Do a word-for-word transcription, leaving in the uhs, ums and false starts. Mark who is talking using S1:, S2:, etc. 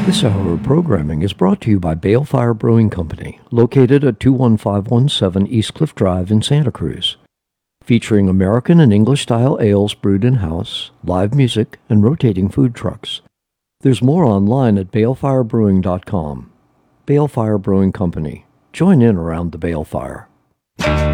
S1: This hour of programming is brought to you by Balefire Brewing Company, located at two one five one seven East Cliff Drive in Santa Cruz. Featuring American and English-style ales brewed in-house, live music, and rotating food trucks. There's more online at balefire brewing dot com. Balefire Brewing Company. Join in around the balefire.